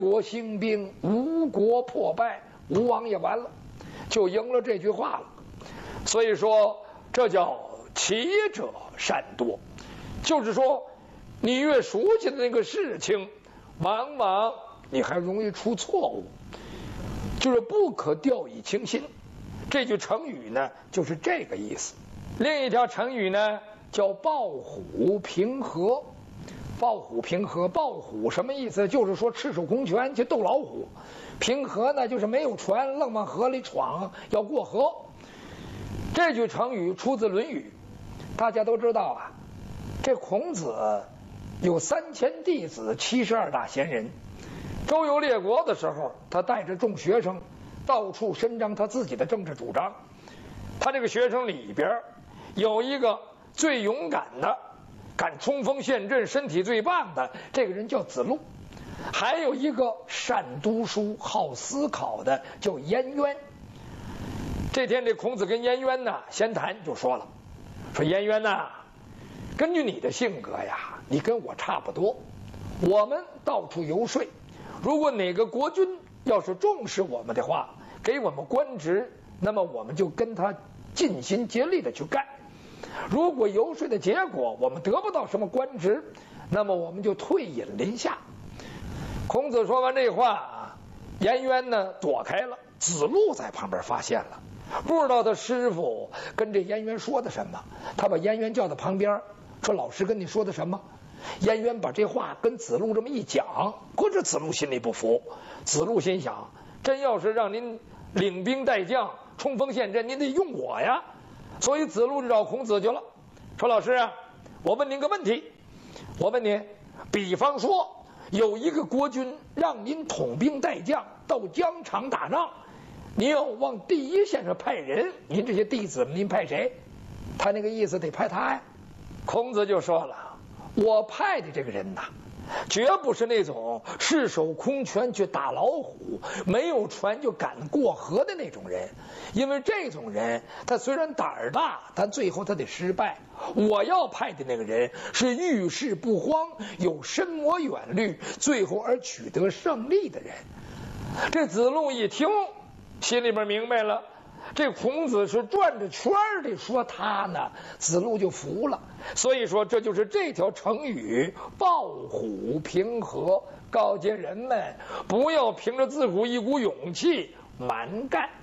国兴兵，吴国破败，吴王也完了，就应了这句话了。所以说，这叫奇者善多，就是说，你越熟悉的那个事情，往往你还容易出错误，就是不可掉以轻心。这句成语呢，就是这个意思。另一条成语呢，叫抱虎平和。抱虎平和，抱虎什么意思？就是说赤手空拳去斗老虎。平和呢，就是没有船，愣往河里闯，要过河。这句成语出自《论语》，大家都知道啊。这孔子有3000弟子，72大贤人。周游列国的时候，他带着众学生到处伸张他自己的政治主张。他这个学生里边有一个最勇敢的，敢冲锋陷阵，身体最棒的，这个人叫子路。还有一个善读书、好思考的，叫颜渊。这天，这孔子跟颜渊呢闲谈，就说了：“说颜渊呐，根据你的性格呀，你跟我差不多。我们到处游说，如果哪个国君要是重视我们的话，给我们官职，那么我们就跟他尽心竭力的去干。如果游说的结果我们得不到什么官职，那么我们就退隐林下。”孔子说完这话，颜渊呢躲开了。子路在旁边发现了，不知道他师傅跟这颜渊说的什么，他把颜渊叫到旁边，说：“老师跟你说的什么？”颜渊把这话跟子路这么一讲，可是子路心里不服。子路心想：真要是让您领兵带将、冲锋陷阵，您得用我呀。所以子路就找孔子去了，说：“老师啊，我问您个问题，我问您，比方说有一个国君让您统兵带将到疆场打仗，您要往第一线上派人，您这些弟子们您派谁？”他那个意思得派他呀。孔子就说了：“我派的这个人呐，绝不是那种赤手空拳去打老虎，没有船就敢过河的那种人。因为这种人他虽然胆儿大，但最后他得失败。我要派的那个人是遇事不慌，有深谋远虑，最后而取得胜利的人。”这子路一听，心里边明白了，这孔子是转着圈的说他呢，子路就服了。所以说，这就是这条成语抱虎平和，告诫人们不要凭着自古一股勇气蛮干。